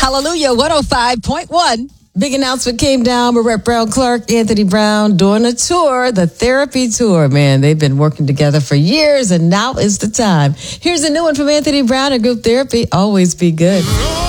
Hallelujah 105.1. Big announcement came down. Marette Brown Clark, Anthony Brown doing a tour, the therapy tour. Man, they've been working together for years, and now is the time. Here's a new one from Anthony Brown and Group Therapy. Always be good.